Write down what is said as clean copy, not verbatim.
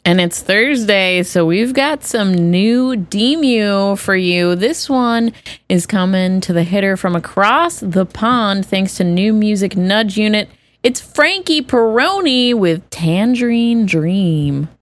And it's Thursday, so we've got some new Demu for you. This one is coming to the hitter from across the pond thanks to New Music Nudge Unit. It's Frankie Perroni with Tangerine Dream.